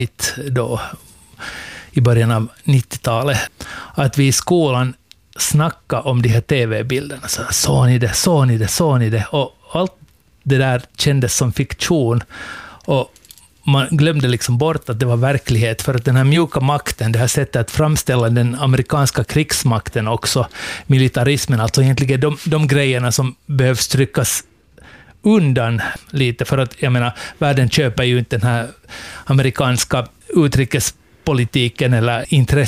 då i början av 90-talet, att vi i skolan snacka om de här tv-bilderna. Så, såg ni det? Och allt det där kändes som fiktion. Och man glömde liksom bort att det var verklighet, för att den här mjuka makten, det här sättet att framställa den amerikanska krigsmakten också, militarismen, alltså egentligen de grejerna som behövs tryckas undan lite, för att jag menar, världen köper ju inte den här amerikanska utrikespolitiken eller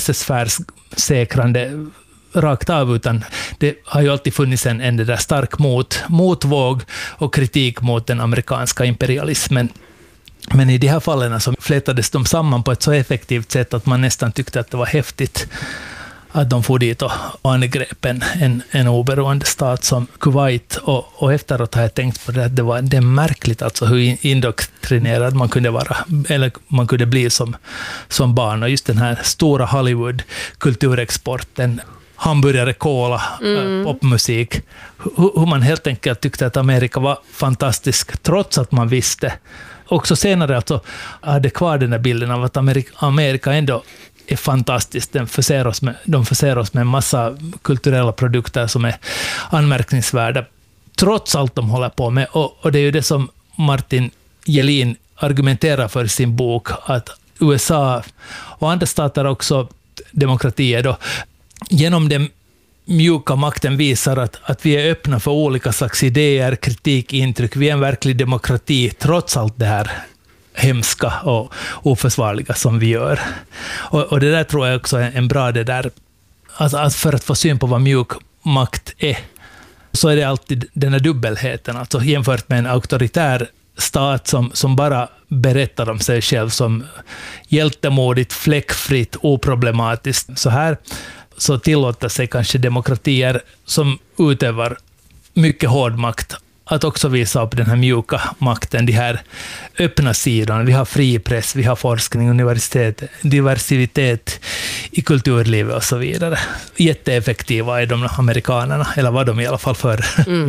intressesfärssäkrande rakt av, utan det har ju alltid funnits en där stark motvåg och kritik mot den amerikanska imperialismen. Men i de här fallen så flätades de samman på ett så effektivt sätt att man nästan tyckte att det var häftigt att de får dit och angrep en oberoende stat som Kuwait. Och efteråt har jag tänkt på det, att det är märkligt alltså hur indoktrinerad man kunde vara, eller man kunde bli som barn. Och just den här stora Hollywood-kulturexporten, hamburgare, cola, popmusik, hur man helt enkelt tyckte att Amerika var fantastisk, trots att man visste. Också senare alltså hade kvar den här bilden av att Amerika ändå är fantastiskt. De förser oss med en massa kulturella produkter som är anmärkningsvärda, trots allt de håller på med. Och det är ju det som Martin Gelin argumenterar för i sin bok, att USA och andra stater, också demokratier då, genom den mjuka makten visar att vi är öppna för olika slags idéer, kritik, intryck. Vi är en verklig demokrati, trots allt det här hemska och oförsvarliga som vi gör. Och det där tror jag också är en bra det där, alltså för att få syn på vad mjuk makt är, så är det alltid den här dubbelheten, alltså jämfört med en auktoritär stat som bara berättar om sig själv som hjältemodigt, fläckfritt, oproblematiskt. Så här så tillåter sig kanske demokratier som utövar mycket hård makt att också visa upp den här mjuka makten, de här öppna sidorna. Vi har fri press, vi har forskning, universitet, diversitet i kulturlivet och så vidare. Jätteeffektiva är de amerikanerna, eller var de i alla fall förr.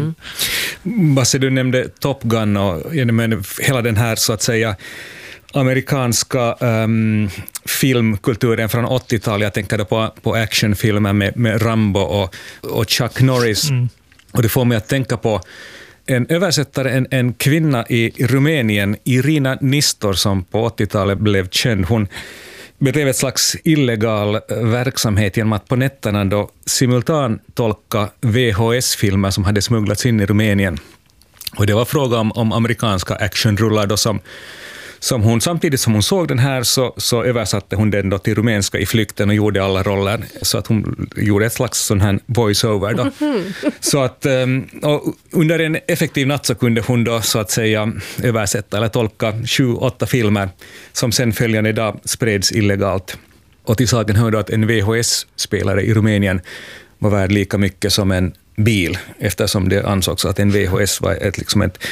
Basse, du nämnde Top Gun och hela den här så att säga amerikanska filmkulturen från 80-talet. Jag tänker då på actionfilmer med Rambo och Chuck Norris. Och det får mig att tänka på en översättare, en kvinna i Rumänien, Irina Nistor, som på 80-talet blev känd. Hon bedrev ett slags illegal verksamhet genom att på nätterna då simultantolka VHS-filmer som hade smugglats in i Rumänien. Och det var fråga om amerikanska actionrullar då som hon, samtidigt som hon såg den här så översatte hon den då till rumänska i flykten och gjorde alla roller, så att hon gjorde ett slags sån här voice-over då. Så att och under en effektiv natt så kunde hon då så att säga översätta eller tolka 7-8 filmer som sen följande dag spreds illegalt. Och till saken hörde att en VHS-spelare i Rumänien var värd lika mycket som en bil, eftersom det ansågs att en VHS var ett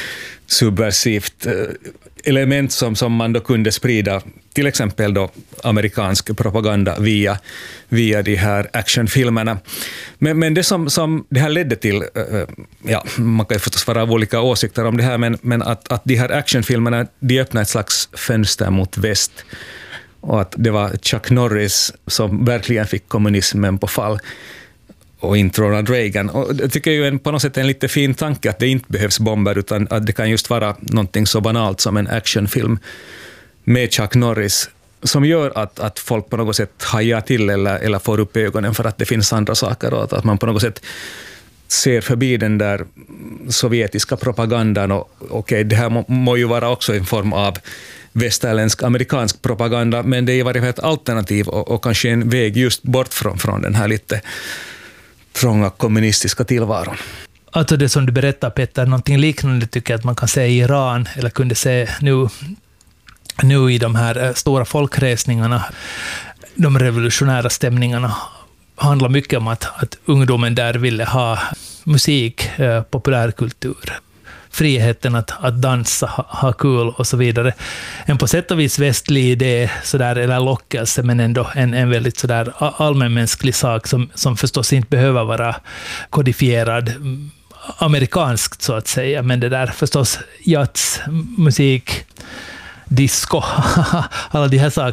subversivt element som man då kunde sprida, till exempel då amerikansk propaganda via de här actionfilmerna. Men det som det här ledde till, man kan ju förstås vara av olika åsikter om det här, men att de här actionfilmerna, de öppnar ett slags fönster mot väst, och att det var Chuck Norris som verkligen fick kommunismen på fall och inte Ronald Reagan. Och jag tycker ju på något sätt en lite fin tanke att det inte behövs bomber, utan att det kan just vara någonting så banalt som en actionfilm med Chuck Norris som gör att folk på något sätt hajar till eller får upp ögonen för att det finns andra saker, och att man på något sätt ser förbi den där sovjetiska propagandan. Och okej, det här må ju vara också en form av västerländsk amerikansk propaganda, men det är i varje fall ett alternativ och kanske en väg just bort från den här lite trånga kommunistiska tillvaron. Alltså det som du berättar, Petter, någonting liknande tycker jag att man kan se i Iran, eller kunde se nu i de här stora folkresningarna. De revolutionära stämningarna handlar mycket om att ungdomen där ville ha musik, populärkultur, friheten att dansa, ha kul och så vidare. En på sätt och vis västlig idé, sådär, eller lockelse, men ändå en väldigt sådär allmänmänsklig sak som förstås inte behöver vara kodifierad amerikanskt så att säga, men det där förstås jazz, musik, disco, alla de här sakerna.